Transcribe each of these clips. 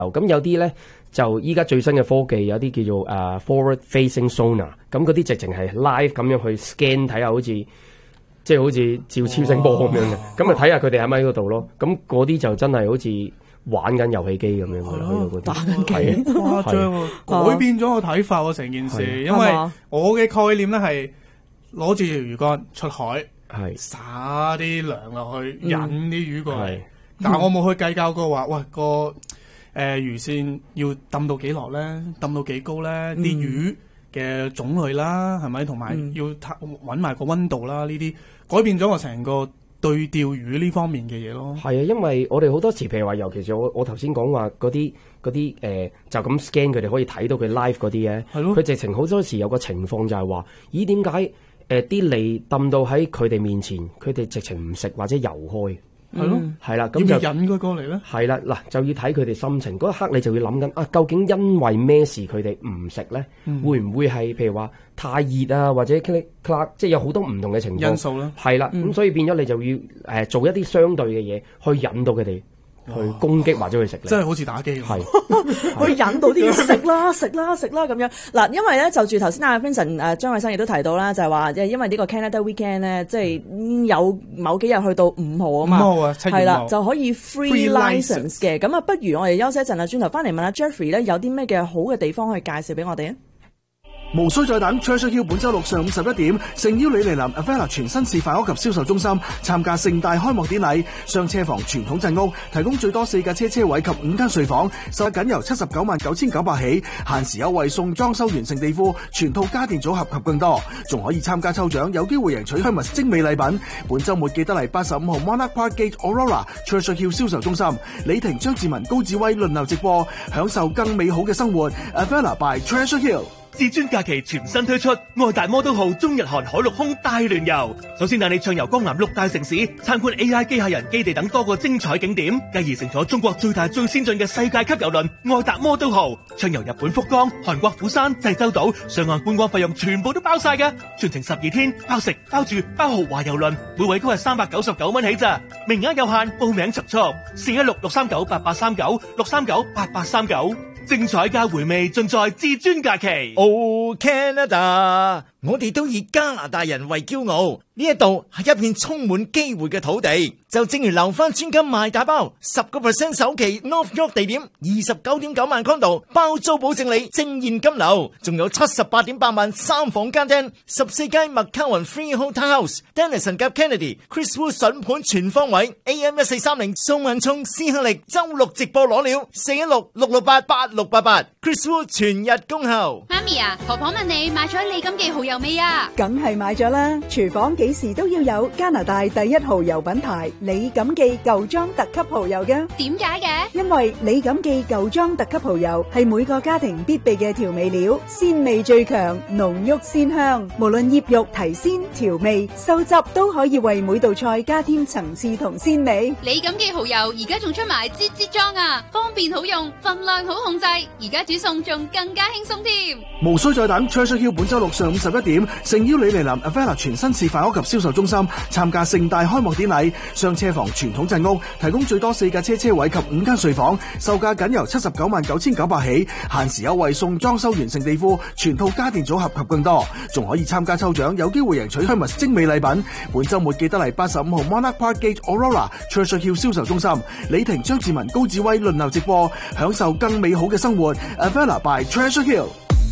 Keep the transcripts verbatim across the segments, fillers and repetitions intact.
咁有啲咧就依家最新嘅科技有啲叫做誒、uh, forward facing sonar， 咁嗰啲直情係 live 咁樣去 scan 睇下，好似即係好似照超聲波咁樣嘅，咁啊睇下佢哋喺咪嗰度咯。咁嗰啲就真係好似玩緊遊戲機咁樣嘅， 打緊機誇張喎，改變咗我睇法喎成件事，因為我嘅概念咧係攞住條魚竿出海，撒啲糧落去，引啲魚過嚟。但我冇去計較過話，喂個誒、呃、魚線要抌到幾落咧，抌到幾高咧，啲、嗯、魚嘅種類啦，係咪？同埋要揾埋個溫度啦，呢啲改變咗我成個對釣魚呢方面嘅嘢咯。 係啊，因為我哋好多時，譬如話，尤其是我我頭先講話嗰啲嗰啲誒，就咁 scan 佢哋可以睇到佢 live 嗰啲嘅，係咯。佢直情好多時有個情況就係話，咦點解誒啲脷抌到喺佢哋面前，佢哋直情唔食或者游開？ 係咯， 係啦，咁就引佢過嚟咧。係啦，嗱就要睇佢哋心情。嗰一刻你就要諗緊啊，究竟因為咩事佢哋唔食咧？嗯、會唔會係譬如話太熱啊，或者 click clack， 即係有好多唔同嘅情況因素啦。 係啦，咁、嗯、所以變咗你就要誒、呃、做一啲相對嘅嘢，去引到佢哋去攻擊或者去食。 真係好似打機咁。 係去引導啲嘢食啦，食啦，食啦咁樣。嗱，因為咧就住頭先阿 Vincent 誒張偉生亦都提到啦，就係話因為呢個 Canada Weekend 咧，即係有某幾日去到五號啊嘛， 五號啊，七月五號係啦，就可以 free license 嘅。咁啊，不如我哋休息一陣啦，轉頭翻嚟問下 Jeffrey 咧，有啲咩嘅好嘅地方可以介紹俾我哋啊？ 無需再等 Treasure Hill 本周六上午十一點，誠邀你嚟臨 Avella 全新示範屋及銷售中心參加盛大開幕典禮。雙車房傳統鎮屋提供最多四架車車位及五間睡房，售價僅由七十九萬九千九百起，限時優惠送裝修完成地庫、全套家電組合及更多，仲可以參加抽獎，有機會贏取香蜜精美禮品。本周末記得嚟八十五號 Monarch Park Gate Aurora Treasure Hill 銷售中心，李婷、張志文、高志威輪流直播，享受更美好嘅生活。Avella by Treasure Hill。 至尊假期全新推出愛達摩都號中日韓海陸空大聯遊，首先帶你暢遊江南六大城市，參觀 A I 機械人基地等多個精彩景點，繼而乘坐中國最大最先進嘅世界級遊輪愛達摩都號，暢遊日本福岡、韓國釜山、濟州島，上岸觀光費用全部都包晒㗎，全程十二天，包食包住包豪華遊輪，每位都係三百九十九蚊起咋，名額有限，報名速速，四一六六三九八八三九六三九八八三九。精彩加回味盡在至尊假期。 Oh Canada， 我哋都以加拿大人為驕傲，呢一度係一片充滿機會嘅土地。就正如留翻專金賣大包，十個 percent 首期 North York 地點，二十九點九萬 condo 包租保證你正現金流，仲有七十八點八萬三房間廳，十四間麥卡雲 Freehold Townhouse，Dennison 及 Kennedy，Chris Wu 筍盤全方位 ，A M 一四三零宋文聰施克力周六直播攞料，四一六六六八八六八八 ，Chris Wu 全日恭候。 媽咪啊，婆婆問你買咗李錦記蠔油未啊？ 梗係買咗啦，廚房幾時都要有加拿大第一蠔油品牌李錦記舊裝特級蠔油嘅。 點解嘅？ 因為李錦記舊裝特級蠔油係每個家庭必備嘅調味料，鮮味最強，濃郁鮮香，無論醃肉、提鮮、調味、收汁都可以為每道菜加添層次同鮮味。 李錦記蠔油而家仲出埋擠擠裝啊，方便好用，份量好控制，而家煮餸仲更加輕鬆添。 無需再等 Treasure Hill 本周六上午十一點，誠邀你嚟臨 Avella 全新示範屋及銷售中心參加盛大開幕典禮，雙車房傳統鎮屋提供最多四架車車位及五間睡房，售價僅由七十九萬九千九百起，限時優惠送裝修完成地庫、全套家電組合及更多，仲可以參加抽獎，有機會贏取香蜜精美禮品。本周末記得嚟八十五號 Monarch Park Gate Aurora Treasure Hill 銷售中心，李婷、張志文、高志威輪流直播，享受更美好嘅生活。Avella by Treasure Hill。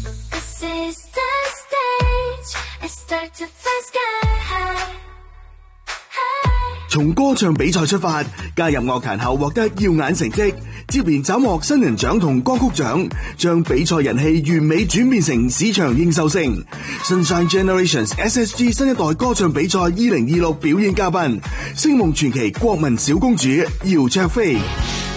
從歌唱比賽出發，加入樂壇後獲得耀眼成績，接連斬獲新人獎同歌曲獎，將比賽人氣完美轉變成市場認受性。Sunshine Generations S S G 新一代歌唱比賽二零二六表演嘉賓，星夢傳奇國民小公主姚焯菲。